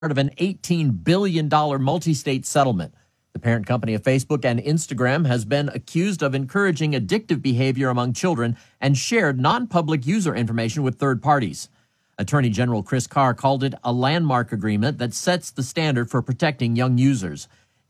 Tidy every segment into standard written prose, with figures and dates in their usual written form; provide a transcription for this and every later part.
of an $18 billion multi-state settlement. The parent company of Facebook and Instagram has been accused of encouraging addictive behavior among children and shared non-public user information with third parties. Attorney General Chris Carr called it a landmark agreement that sets the standard for protecting young users.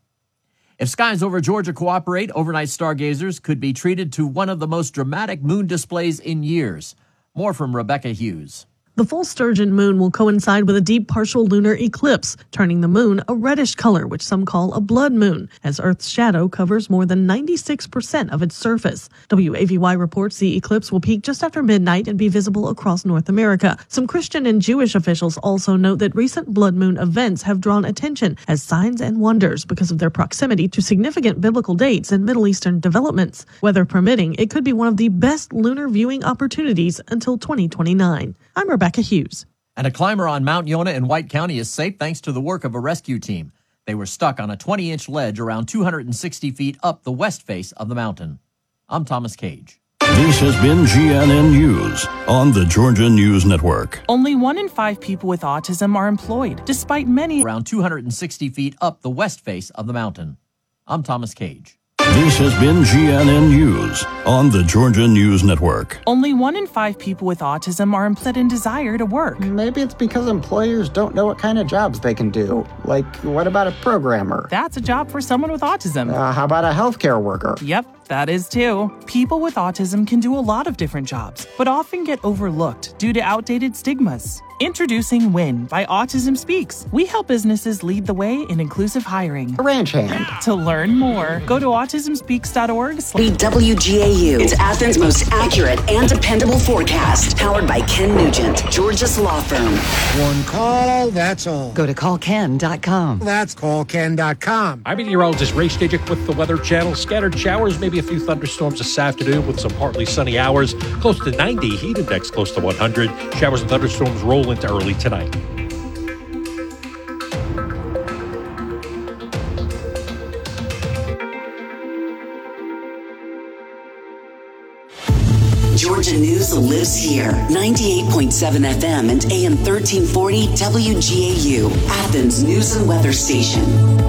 If skies over Georgia cooperate, overnight stargazers could be treated to one of the most dramatic moon displays in years. More from Rebecca Hughes. The full Sturgeon moon will coincide with a deep partial lunar eclipse, turning the moon a reddish color, which some call a blood moon, as Earth's shadow covers more than 96% of its surface. WAVY reports the eclipse will peak just after midnight and be visible across North America. Some Christian and Jewish officials also note that recent blood moon events have drawn attention as signs and wonders because of their proximity to significant biblical dates and Middle Eastern developments. Weather permitting, it could be one of the best lunar viewing opportunities until 2029. I'm Rebecca Hughes. And a climber on Mount Yonah in White County is safe thanks to the work of a rescue team. They were stuck on a 20-inch ledge around 260 feet up the west face of the mountain. I'm Thomas Cage. This has been GNN News on the Georgia News Network. Only 1 in 5 people with autism are employed, despite many around 260 feet up the west face of the mountain. I'm Thomas Cage. This has been GNN News on the Georgia News Network. Only 1 in 5 people with autism are employed and desire to work. Maybe it's because employers don't know what kind of jobs they can do. Like, what about a programmer? That's a job for someone with autism. How about a healthcare worker? Yep, that is too. People with autism can do a lot of different jobs, but often get overlooked due to outdated stigmas. Introducing WIN by Autism Speaks. We help businesses lead the way in inclusive hiring. A ranch hand. To learn more, go to autismspeaks.org. WGAU. It's Athens' most accurate and dependable forecast. Powered by Ken Nugent, Georgia's law firm. One call, that's all. Go to callken.com. That's callken.com. I'm meteorologist Ray Stajic with the Weather Channel. Scattered showers, maybe a few thunderstorms this afternoon with some partly sunny hours. Close to 90, heat index close to 100. Showers and thunderstorms roll into early tonight. Georgia News lives here. 98.7 FM and AM 1340 WGAU, Athens News and Weather Station.